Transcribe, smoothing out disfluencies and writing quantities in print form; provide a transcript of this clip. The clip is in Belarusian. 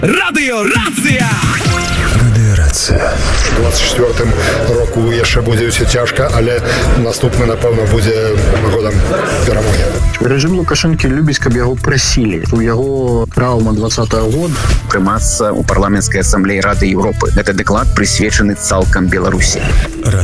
Радыёрацыя! Радыёрацыя. 24-м року яшчэ будзе ўсё цяжка, але наступны, напэўна, будзе годам перамогі. Рэжым Лукашэнкі любіць, каб яго прасілі. У яго траўма 20-го года. Прымацца ў парламенцкай асамблеі Рады Еўропы. Гэты дэклад прысвечаны цалкам Беларусі.